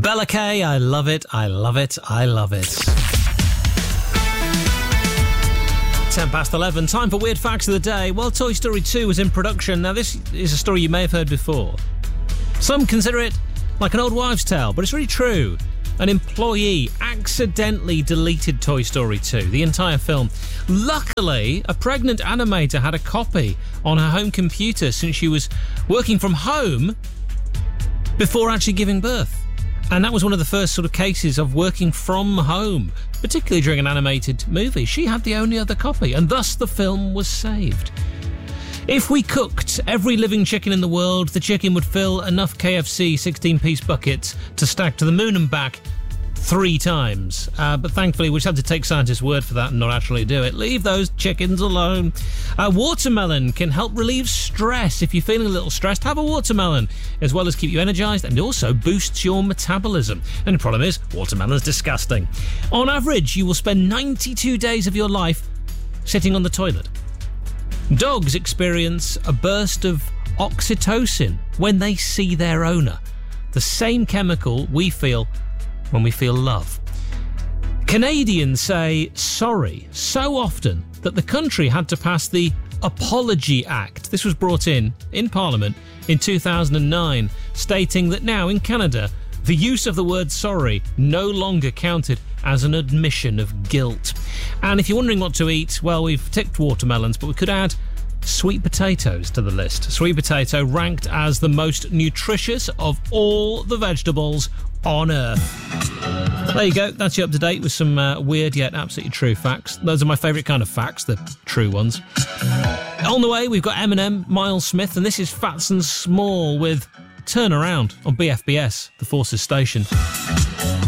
Bella Kay, I love it, I love it, I love it. 11:10, time for Weird Facts of the Day. Well, Toy Story 2 was in production. Now, this is a story you may have heard before. Some consider it like an old wives' tale, but it's really true. An employee accidentally deleted Toy Story 2, the entire film. Luckily, a pregnant animator had a copy on her home computer since she was working from home before actually giving birth. And that was one of the first sort of cases of working from home, particularly during an animated movie. She had the only other copy, and thus the film was saved. If we cooked every living chicken in the world, the chicken would fill enough KFC 16-piece buckets to stack to the moon and back 3 times. But thankfully, we just had to take scientists' word for that and not actually do it. Leave those chickens alone. Watermelon can help relieve stress. If you're feeling a little stressed, have a watermelon, as well as keep you energised and also boosts your metabolism. And the problem is, watermelon's disgusting. On average, you will spend 92 days of your life sitting on the toilet. Dogs experience a burst of oxytocin when they see their owner, the same chemical we feel when we feel love. Canadians say sorry so often that the country had to pass the Apology Act. This was brought in Parliament in 2009, stating that now in Canada, the use of the word sorry no longer counted as an admission of guilt. And if you're wondering what to eat, well, we've ticked watermelons, but we could add sweet potatoes to the list. Sweet potato ranked as the most nutritious of all the vegetables on Earth. There you go, that's you up to date with some weird yet absolutely true facts. Those are my favourite kind of facts, the true ones. On the way, we've got Eminem, Miles Smith, and this is Fats and Small with Turn Around on BFBS, the Forces station.